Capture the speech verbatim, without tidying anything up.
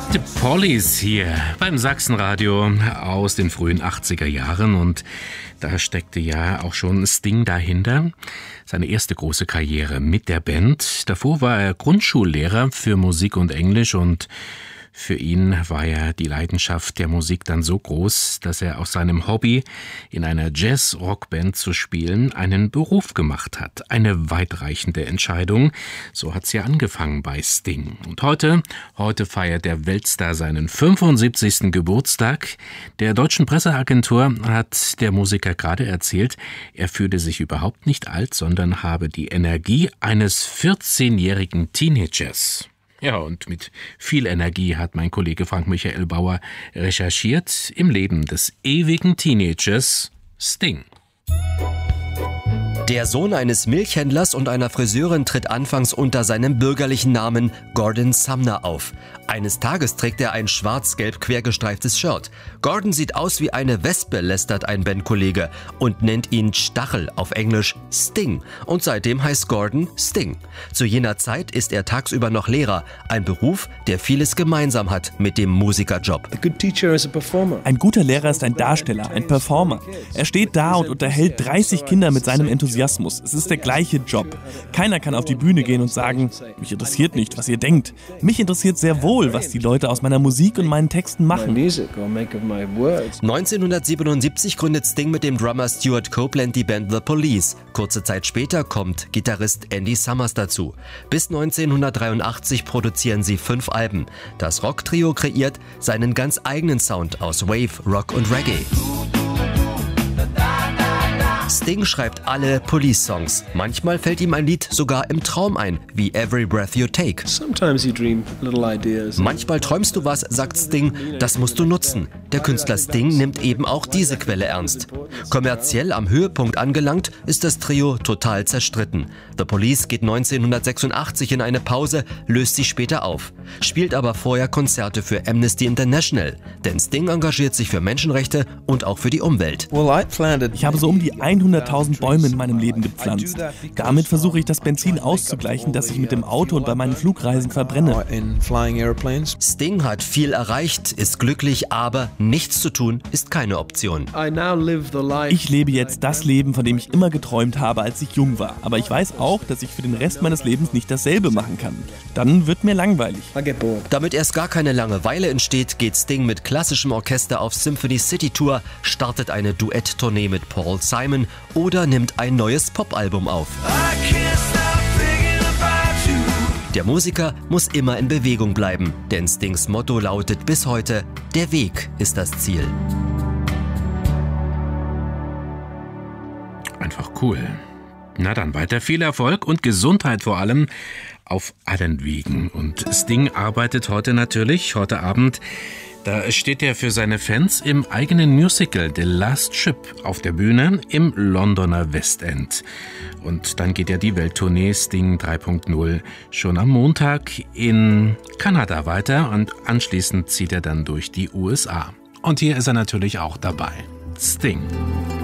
Die Police hier beim Sachsenradio aus den frühen achtziger Jahren, und da steckte ja auch schon Sting dahinter. Seine erste große Karriere mit der Band. Davor war er Grundschullehrer für Musik und Englisch, und für ihn war ja die Leidenschaft der Musik dann so groß, dass er aus seinem Hobby, in einer Jazz-Rockband zu spielen, einen Beruf gemacht hat. Eine weitreichende Entscheidung. So hat's ja angefangen bei Sting. Und heute, heute feiert der Weltstar seinen fünfundsiebzigsten Geburtstag. Der deutschen Presseagentur hat der Musiker gerade erzählt, er fühle sich überhaupt nicht alt, sondern habe die Energie eines vierzehnjährigen Teenagers. Ja, und mit viel Energie hat mein Kollege Frank Michael Bauer recherchiert im Leben des ewigen Teenagers Sting. Der Sohn eines Milchhändlers und einer Friseurin tritt anfangs unter seinem bürgerlichen Namen Gordon Sumner auf. Eines Tages trägt er ein schwarz-gelb quergestreiftes Shirt. Gordon sieht aus wie eine Wespe, lästert ein Bandkollege und nennt ihn Stachel, auf Englisch Sting. Und seitdem heißt Gordon Sting. Zu jener Zeit ist er tagsüber noch Lehrer, ein Beruf, der vieles gemeinsam hat mit dem Musikerjob. Ein guter Lehrer ist ein Darsteller, ein Performer. Er steht da und unterhält dreißig Kinder mit seinem Enthusiasmus. Es ist der gleiche Job. Keiner kann auf die Bühne gehen und sagen, mich interessiert nicht, was ihr denkt. Mich interessiert sehr wohl, was die Leute aus meiner Musik und meinen Texten machen. neunzehnhundertsiebenundsiebzig gründet Sting mit dem Drummer Stuart Copeland die Band The Police. Kurze Zeit später kommt Gitarrist Andy Summers dazu. Bis neunzehnhundertdreiundachtzig produzieren sie fünf Alben. Das Rocktrio kreiert seinen ganz eigenen Sound aus Wave, Rock und Reggae. Sting schreibt alle Police-Songs. Manchmal fällt ihm ein Lied sogar im Traum ein, wie Every Breath You Take. Manchmal träumst du was, sagt Sting, das musst du nutzen. Der Künstler Sting nimmt eben auch diese Quelle ernst. Kommerziell am Höhepunkt angelangt, ist das Trio total zerstritten. The Police geht neunzehnhundertsechsundachtzig in eine Pause, löst sich später auf. Spielt aber vorher Konzerte für Amnesty International. Denn Sting engagiert sich für Menschenrechte und auch für die Umwelt. Ich habe so um die hunderttausend Bäume in meinem Leben gepflanzt. Damit versuche ich, das Benzin auszugleichen, das ich mit dem Auto und bei meinen Flugreisen verbrenne. Sting hat viel erreicht, ist glücklich, aber nichts zu tun ist keine Option. Ich lebe jetzt das Leben, von dem ich immer geträumt habe, als ich jung war. Aber ich weiß auch, dass ich für den Rest meines Lebens nicht dasselbe machen kann. Dann wird mir langweilig. Damit erst gar keine Langeweile entsteht, geht Sting mit klassischem Orchester auf Symphony City Tour, startet eine Duetttournee mit Paul Simon oder nimmt ein neues Popalbum auf. Der Musiker muss immer in Bewegung bleiben, denn Stings Motto lautet bis heute: Der Weg ist das Ziel. Einfach cool. Na dann weiter viel Erfolg und Gesundheit vor allem auf allen Wegen. Und Sting arbeitet heute natürlich, heute Abend, da steht er für seine Fans im eigenen Musical The Last Ship auf der Bühne im Londoner West End. Und dann geht ja die Welttournee Sting drei Punkt null schon am Montag in Kanada weiter, und anschließend zieht er dann durch die U S A. Und hier ist er natürlich auch dabei. Sting.